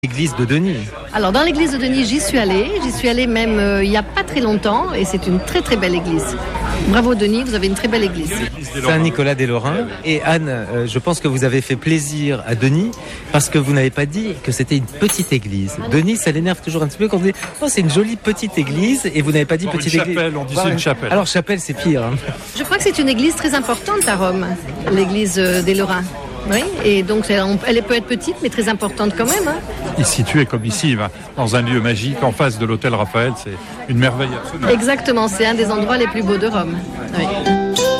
L'église de Denis. Alors dans l'église de Denis, j'y suis allée même il n'y a pas très longtemps et c'est une très très belle église. Bravo Denis, vous avez une très belle église. Saint-Nicolas des Lorrains. Et Anne, je pense que vous avez fait plaisir à Denis parce que vous n'avez pas dit que c'était une petite église. Denis, ça l'énerve toujours un petit peu quand on dit « Oh, c'est une jolie petite église » et vous n'avez pas dit petite église. Chapelle, on dit c'est une chapelle. Alors chapelle, c'est pire. Hein. Je crois que c'est une église très importante à Rome, l'église des Lorrains. Oui, et donc elle peut être petite mais très importante quand même. Hein. Il est situé comme ici, dans un lieu magique, en face de l'hôtel Raphaël, c'est une merveille absolue. Exactement, c'est un des endroits les plus beaux de Rome. Oui.